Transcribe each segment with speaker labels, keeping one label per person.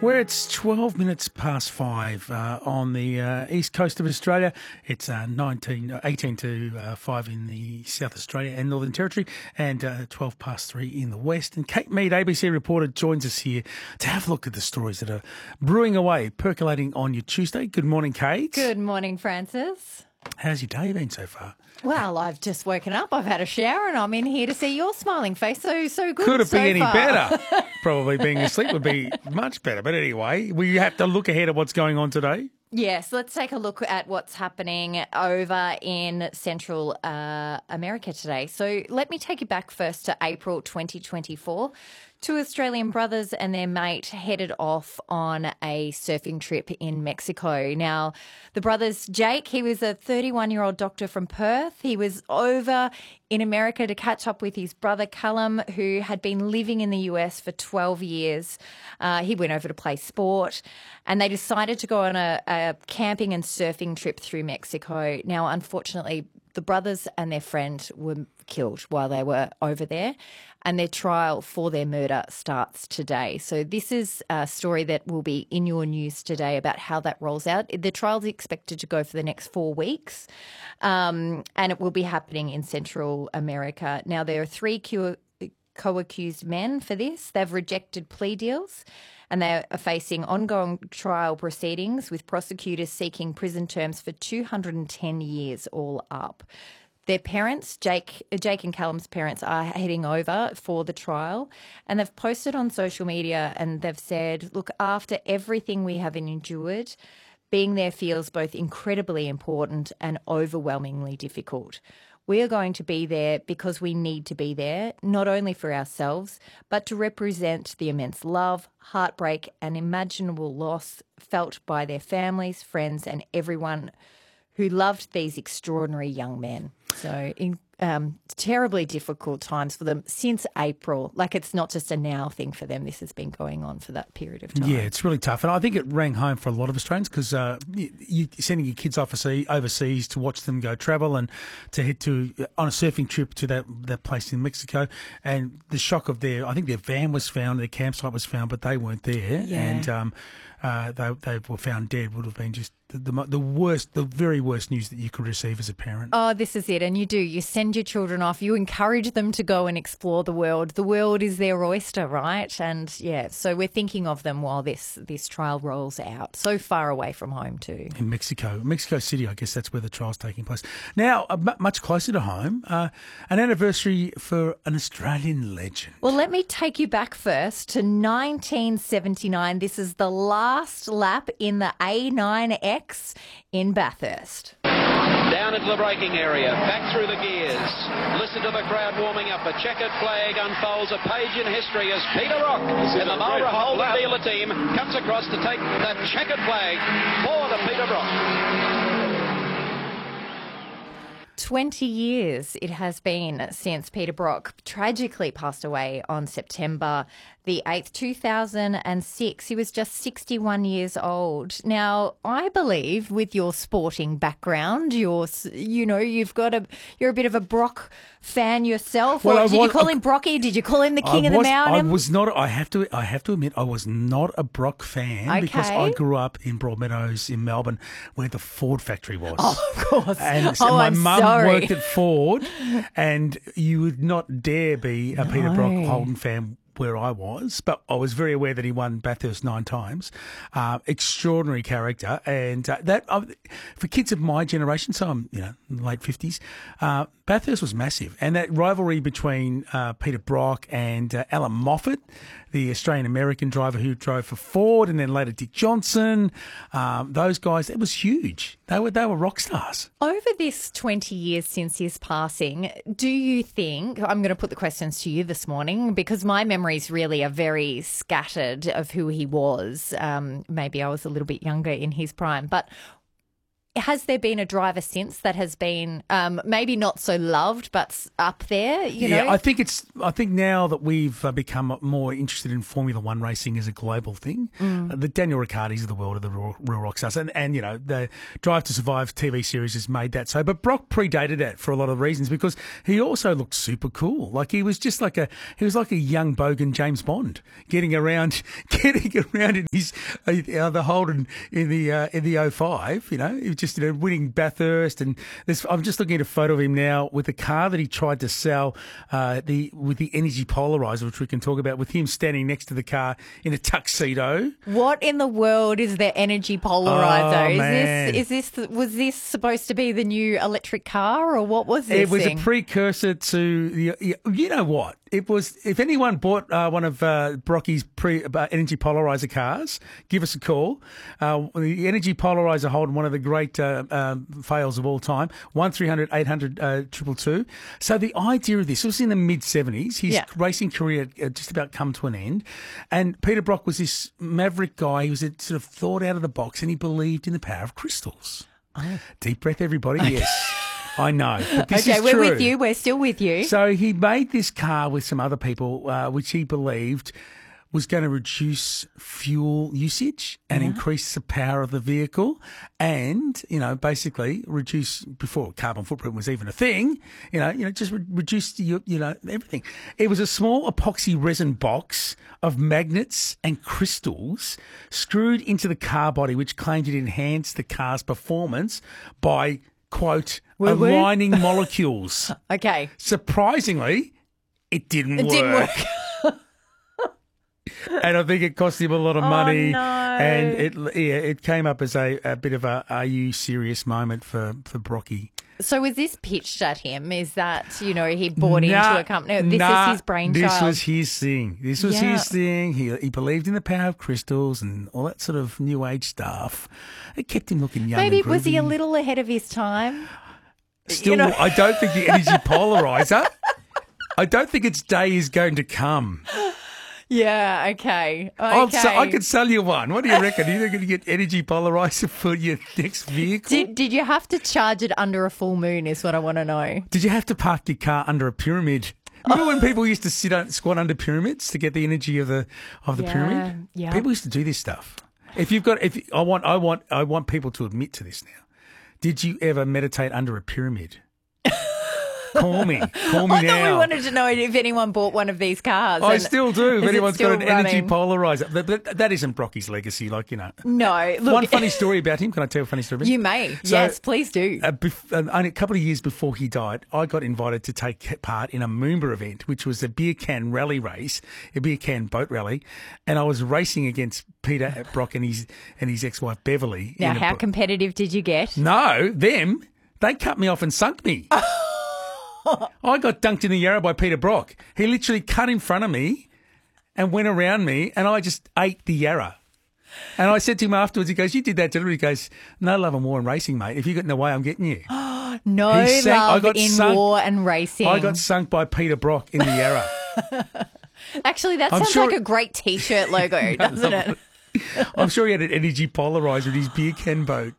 Speaker 1: Where it's 12 minutes past 5 on the east coast of Australia. It's 18 to 5 in the South Australia and Northern Territory, and 12 past 3 in the west. And Kate Mead, ABC reporter, joins us here to have a look at the stories that are brewing away, percolating on your Tuesday. Good morning, Kate.
Speaker 2: Good morning, Francis.
Speaker 1: How's your day been so far?
Speaker 2: Well, I've just woken up, I've had a shower, and I'm in here to see your smiling face. So good.
Speaker 1: Could it
Speaker 2: so
Speaker 1: be any
Speaker 2: far.
Speaker 1: better? Probably being asleep would be much better. But anyway, we have to look ahead at what's going on today.
Speaker 2: Yes, let's take a look at what's happening over in Central America today. So let me take you back first to April 2024. Two Australian brothers and their mate headed off on a surfing trip in Mexico. Now, the brothers, Jake, he was a 31-year-old doctor from Perth. He was over in America to catch up with his brother, Callum, who had been living in the US for 12 years. He went over to play sport, and they decided to go on a camping and surfing trip through Mexico. Now, unfortunately, the brothers and their friend were killed while they were over there, and their trial for their murder starts today. So this is a story that will be in your news today about how that rolls out. The trial's expected to go for the next 4 weeks, and it will be happening in Central America. Now, there are three co-accused men for this. They've rejected plea deals, and they are facing ongoing trial proceedings with prosecutors seeking prison terms for 210 years all up. Their parents, Jake and Callum's parents, are heading over for the trial, and they've posted on social media and they've said, look, after everything we have endured, being there feels both incredibly important and overwhelmingly difficult. We are going to be there because we need to be there, not only for ourselves, but to represent the immense love, heartbreak, and imaginable loss felt by their families, friends, and everyone who loved these extraordinary young men. So terribly difficult times for them since April. Like, it's not just a now thing for them. This has been going on for that period of time.
Speaker 1: Yeah, it's really tough. And I think it rang home for a lot of Australians because you sending your kids overseas to watch them go travel and to head on a surfing trip to that place in Mexico. And the shock of I think their van was found, their campsite was found, but they weren't there.
Speaker 2: Yeah.
Speaker 1: And they were found dead. Would have been just the very worst news that you could receive as a parent.
Speaker 2: Oh, this is it. And you send your children off. You encourage them to go and explore the world. The world is their oyster, right? And yeah, so we're thinking of them while this trial rolls out. So far away from home too.
Speaker 1: In Mexico City, I guess that's where the trial's taking place. Now, much closer to home, an anniversary for an Australian legend.
Speaker 2: Well, let me take you back first to 1979. This is the last lap in the A9X in Bathurst.
Speaker 3: Down into the braking area, back through the gears. Listen to the crowd warming up. A checkered flag unfolds, a page in history as Peter Rock and the Marlborough Holden dealer team comes across to take that checkered flag for the Peter Rock.
Speaker 2: 20 years it has been since Peter Brock tragically passed away on September the 8th, 2006. He was just 61 years old. Now, I believe with your sporting background, you're a bit of a Brock fan yourself.
Speaker 1: Well,
Speaker 2: did you call him Brocky? Did you call him the King of the Mountain?
Speaker 1: I was not. I have to admit, I was not a Brock fan because I grew up in Broadmeadows in Melbourne, where the Ford factory was.
Speaker 2: Oh, of course.
Speaker 1: And so my mum worked at Ford, and you would not dare be a Peter Brock Holden fan where I was, but I was very aware that he won Bathurst 9 times. Extraordinary character, and that for kids of my generation, so I'm late 50s, Bathurst was massive, and that rivalry between Peter Brock and Alan Moffat, the Australian-American driver who drove for Ford, and then later Dick Johnson, those guys, it was huge. They were rock stars.
Speaker 2: Over this 20 years since his passing, do you think, I'm going to put the questions to you this morning because my memories really are very scattered of who he was. Maybe I was a little bit younger in his prime, but has there been a driver since that has been maybe not so loved, but up there? You know,
Speaker 1: I think now that we've become more interested in Formula One racing as a global thing, the Daniel Ricciardis of the world are the real rock stars, and you know the Drive to Survive TV series has made that so. But Brock predated that for a lot of reasons because he also looked super cool. Like he was just like a young bogan James Bond getting around in his the Holden in the 05. You know. Just winning Bathurst, and I'm just looking at a photo of him now with the car that he tried to sell, with the Energy Polarizer, which we can talk about, with him standing next to the car in a tuxedo.
Speaker 2: What in the world is their Energy Polarizer?
Speaker 1: Oh, man.
Speaker 2: Was this supposed to be the new electric car, or what was this?
Speaker 1: It was
Speaker 2: thing?
Speaker 1: a precursor to you know what? It was, if anyone bought one of Brocky's Energy Polarizer cars, give us a call. The Energy Polarizer Holden, one of the great fails of all time, 1300 800 222. So the idea of this was in the mid-70s. His racing career had just about come to an end. And Peter Brock was this maverick guy. He was sort of thought out of the box, and he believed in the power of crystals. Oh. Deep breath, everybody. Yes. I know. But this is
Speaker 2: we're
Speaker 1: true.
Speaker 2: with you. We're still with you.
Speaker 1: So he made this car with some other people, which he believed was going to reduce fuel usage and increase the power of the vehicle and, you know, basically reduce, before carbon footprint was even a thing, just reduce, everything. It was a small epoxy resin box of magnets and crystals screwed into the car body, which claimed it enhanced the car's performance by, quote, aligning molecules.
Speaker 2: Okay.
Speaker 1: Surprisingly, it didn't work. And I think it cost him a lot of money.
Speaker 2: Oh, no.
Speaker 1: And it came up as a bit of a "are you serious" moment for Brocky.
Speaker 2: So was this pitched at him? Is that, he bought into a company? This is his brainchild.
Speaker 1: This was his thing. His thing. He believed in the power of crystals and all that sort of new age stuff. It kept him looking young.
Speaker 2: Maybe
Speaker 1: and
Speaker 2: was he a
Speaker 1: groovy.
Speaker 2: little ahead of his time?
Speaker 1: Still, I don't think the Energy Polarizer. I don't think its day is going to come.
Speaker 2: Yeah, okay.
Speaker 1: I could sell you one. What do you reckon? Are you going to get Energy Polarizer for your next vehicle?
Speaker 2: Did you have to charge it under a full moon is what I want to know.
Speaker 1: Did you have to park your car under a pyramid? Remember when people used to squat under pyramids to get the energy of the pyramid?
Speaker 2: Yeah.
Speaker 1: People used to do this stuff. I want people to admit to this now. Did you ever meditate under a pyramid? Call me now.
Speaker 2: I thought we wanted to know if anyone bought one of these cars.
Speaker 1: I still do. If
Speaker 2: is
Speaker 1: anyone's got an
Speaker 2: running?
Speaker 1: Energy Polarizer. But that isn't Brocky's legacy,
Speaker 2: No. Look,
Speaker 1: one funny story about him. Can I tell a funny story about him?
Speaker 2: You may.
Speaker 1: So,
Speaker 2: yes, please do.
Speaker 1: Only a couple of years before he died, I got invited to take part in a Moomba event, which was a beer can rally race, a beer can boat rally, and I was racing against Peter Brock and his ex-wife Beverly.
Speaker 2: Now, how competitive did you get?
Speaker 1: No, they cut me off and sunk me. I got dunked in the Yarra by Peter Brock. He literally cut in front of me and went around me, and I just ate the Yarra. And I said to him afterwards, he goes, "You did that deliberately." He goes, "No love and war and racing, mate. If you get in the way, I'm getting you."
Speaker 2: No love in war and racing.
Speaker 1: I got sunk by Peter Brock in the Yarra.
Speaker 2: Actually, that sounds like a great T-shirt logo, doesn't it?
Speaker 1: I'm sure he had an Energy Polarizer in his beer can boat.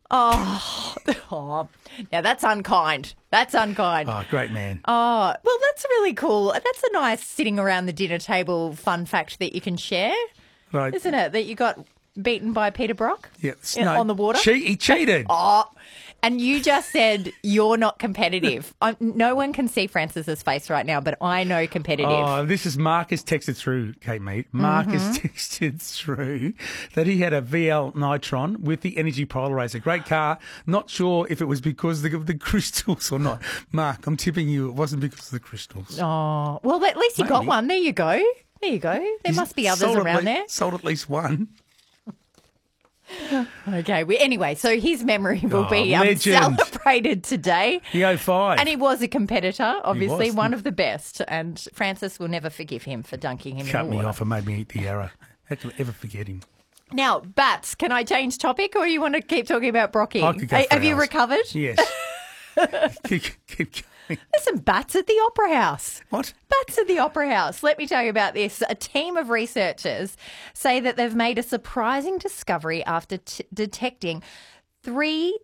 Speaker 2: Oh, now that's unkind. That's unkind.
Speaker 1: Oh, great man.
Speaker 2: Oh, well, that's really cool. That's a nice sitting around the dinner table fun fact that you can share,
Speaker 1: Right.
Speaker 2: isn't it? That you got beaten by Peter Brock on the water.
Speaker 1: He cheated.
Speaker 2: Oh, and you just said you're not competitive. No one can see Francis's face right now, but I know competitive.
Speaker 1: Oh, this is Marcus texted through, Kate Mead. Marcus texted through that he had a VL Nitron with the Energy Polarizer. Great car. Not sure if it was because of the crystals or not. Mark, I'm tipping you it wasn't because of the crystals.
Speaker 2: Oh, well, at least you got one. There you go. There must be others around there.
Speaker 1: Sold at least one.
Speaker 2: Okay. Anyway, so his memory will be
Speaker 1: legend.
Speaker 2: celebrated today.
Speaker 1: The 05.
Speaker 2: And he was a competitor, obviously, one of the best. And Francis will never forgive him for dunking him in the water.
Speaker 1: Cut me off and made me eat the Yarra. How can I ever forget him?
Speaker 2: Now, bats, can I change topic or you want to keep talking about Brocky?
Speaker 1: I could go for
Speaker 2: Have you
Speaker 1: hours.
Speaker 2: recovered?
Speaker 1: Yes. keep going.
Speaker 2: There's some bats at the Opera House.
Speaker 1: What?
Speaker 2: Bats at the Opera House. Let me tell you about this. A team of researchers say that they've made a surprising discovery after detecting 3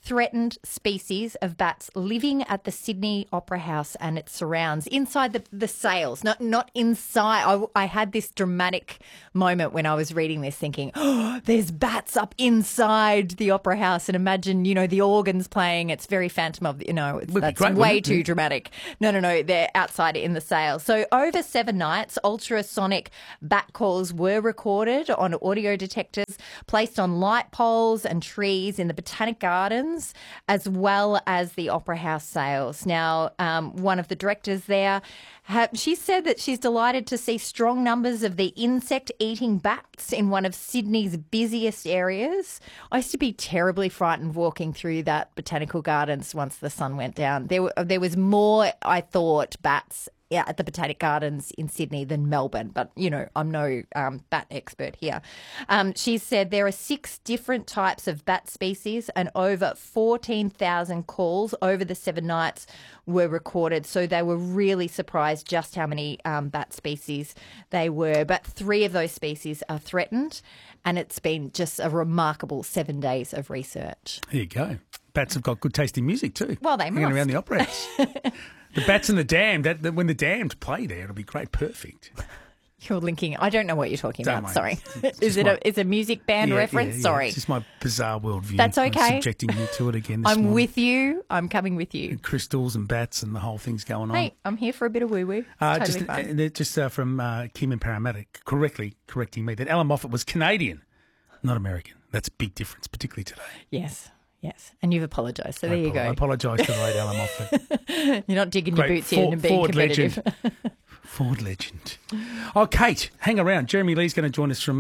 Speaker 2: threatened species of bats living at the Sydney Opera House and its surrounds, inside the sails, not inside. I had this dramatic moment when I was reading this thinking, oh, there's bats up inside the Opera House, and imagine, the organs playing. It's very Phantom of, that's
Speaker 1: great,
Speaker 2: way too dramatic. No, they're outside in the sails. So over 7 nights, ultrasonic bat calls were recorded on audio detectors placed on light poles and trees in the Botanic Gardens, as well as the Opera House sails. Now, one of the directors there, she said that she's delighted to see strong numbers of the insect-eating bats in one of Sydney's busiest areas. I used to be terribly frightened walking through that Botanical Gardens once the sun went down. There was more, I thought, bats at the Botanic Gardens in Sydney than Melbourne, but, I'm no bat expert here. She said there are 6 different types of bat species and over 14,000 calls over the 7 nights were recorded. So they were really surprised just how many bat species they were. But 3 of those species are threatened, and it's been just a remarkable 7 days of research.
Speaker 1: There you go. Bats have got good tasting music too.
Speaker 2: Well, they must.
Speaker 1: Hanging around the Opera House. The Bats and the Damned, when the Damned play there, it'll be great, perfect.
Speaker 2: You're linking. I don't know what you're talking about.
Speaker 1: Don't
Speaker 2: Sorry.
Speaker 1: It's
Speaker 2: Is it a music band reference?
Speaker 1: Yeah.
Speaker 2: Sorry.
Speaker 1: It's just my bizarre worldview.
Speaker 2: That's okay.
Speaker 1: I'm subjecting you to it again this
Speaker 2: I'm
Speaker 1: morning.
Speaker 2: with you. I'm coming with you.
Speaker 1: And crystals and bats and the whole thing's going on.
Speaker 2: Hey, I'm here for a bit of woo-woo. Totally fine.
Speaker 1: Just from Kim and Parramatta correcting me that Alan Moffat was Canadian, not American. That's a big difference, particularly today.
Speaker 2: Yes. And you've apologised, so there you go.
Speaker 1: I apologise to the late Alan Moffat.
Speaker 2: You're not digging your boots in and being competitive.
Speaker 1: Ford legend. Oh, Kate, hang around. Jeremy Lee's going to join us from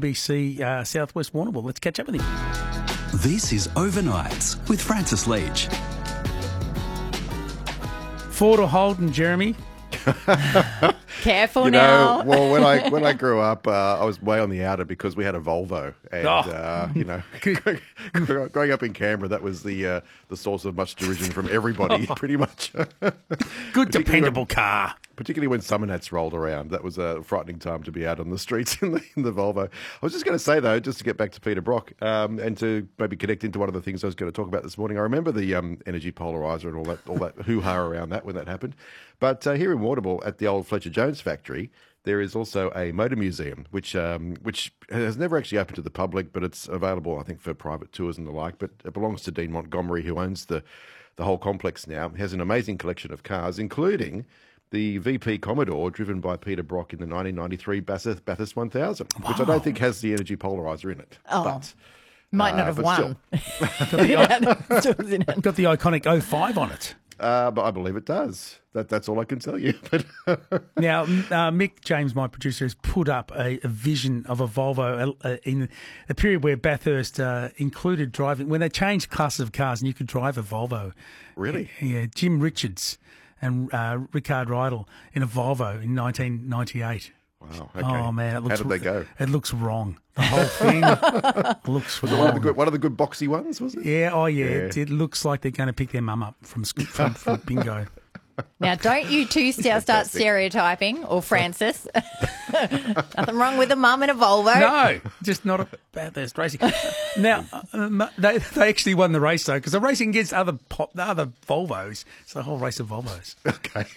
Speaker 1: ABC Southwest Warrnambool. Let's catch up with him.
Speaker 4: This is Overnights with Francis Leach.
Speaker 1: Ford or Holden, Jeremy?
Speaker 2: Careful now.
Speaker 5: Well, when I grew up, I was way on the outer because we had a Volvo, and growing up in Canberra, that was the source of much derision from everybody, pretty much.
Speaker 1: Good, dependable car.
Speaker 5: Particularly when summer nats rolled around, that was a frightening time to be out on the streets in the Volvo. I was just going to say though, just to get back to Peter Brock, and to maybe connect into one of the things I was going to talk about this morning. I remember the energy polarizer and all that hoo-ha around that when that happened. But here in Warrnambool at the old Fletcher Jones factory, there is also a motor museum, which has never actually opened to the public, but it's available, I think, for private tours and the like. But it belongs to Dean Montgomery, who owns the whole complex now. He has an amazing collection of cars, including the VP Commodore, driven by Peter Brock in the 1993 Bathurst 1000, which I don't think has the energy polarizer in it.
Speaker 2: Oh.
Speaker 5: But
Speaker 2: might not have won.
Speaker 1: Got the iconic 05 on it.
Speaker 5: But I believe it does. That's all I can tell you.
Speaker 1: Now, Mick James, my producer, has put up a vision of a Volvo in the period where Bathurst included driving, when they changed classes of cars and you could drive a Volvo.
Speaker 5: Really?
Speaker 1: Yeah, Jim Richards and Rickard Riedel in a Volvo in 1998.
Speaker 5: Wow. Okay.
Speaker 1: Oh man,
Speaker 5: How did they go?
Speaker 1: It looks wrong. The whole thing looks wrong.
Speaker 5: One of the good boxy ones, was it?
Speaker 1: Yeah. Oh yeah. It looks like they're going to pick their mum up from bingo.
Speaker 2: Now, don't you two start stereotyping, or Francis. Nothing wrong with a mum and a Volvo.
Speaker 1: No, just not a Bathurst racing. Now, they actually won the race, though, because they're racing against other Volvos. It's a whole race of Volvos.
Speaker 5: Okay.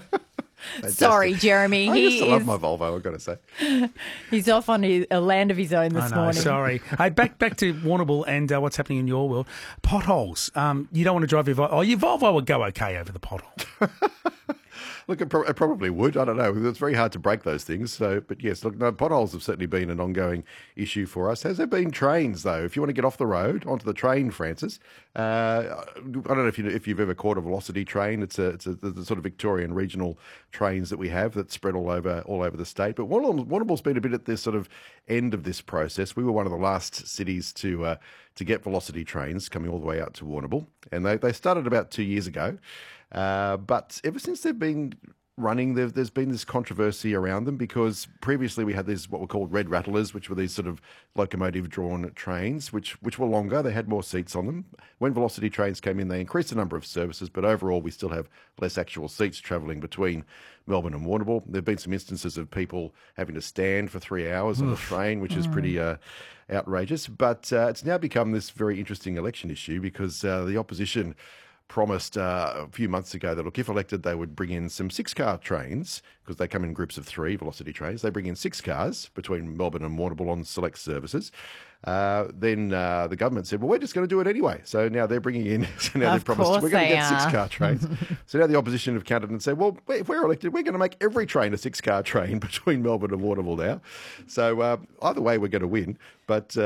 Speaker 2: Sorry, Jeremy.
Speaker 5: I used to love my Volvo, I've got to say.
Speaker 2: He's off on a land of his own this morning.
Speaker 1: Sorry. Hey, back to Warrnambool and what's happening in your world. Potholes. You don't want to drive your Volvo. Oh, your Volvo would go okay over the pothole.
Speaker 5: Look, it probably would. I don't know. It's very hard to break those things. But yes, look, no, potholes have certainly been an ongoing issue for us. Has there been trains, though? If you want to get off the road, onto the train, Francis, I don't know if you've ever caught a Velocity train. It's the sort of Victorian regional trains that we have that spread all over the state. But Warrnambool's been a bit at this sort of end of this process. We were one of the last cities to get Velocity trains coming all the way out to Warrnambool, and they started about 2 years ago. But ever since they've been running. There's been this controversy around them because previously we had these what were called red rattlers, which were these sort of locomotive-drawn trains, which were longer. They had more seats on them. When Velocity trains came in, they increased the number of services, but overall we still have less actual seats travelling between Melbourne and Warrnambool. There have been some instances of people having to stand for 3 hours on the train, which is pretty outrageous. But it's now become this very interesting election issue because the opposition promised a few months ago that, look, if elected, they would bring in some 6-car trains because they come in groups of 3, Velocity trains. They bring in 6 cars between Melbourne and Warrnambool on select services. Then the government said, well, we're just going to do it anyway. So now they're bringing in, so now they've promised we're going to get 6-car trains. So now the opposition have countered and said, well, if we're elected, we're going to make every train a 6-car train between Melbourne and Warrnambool now. So either way, we're going to win. But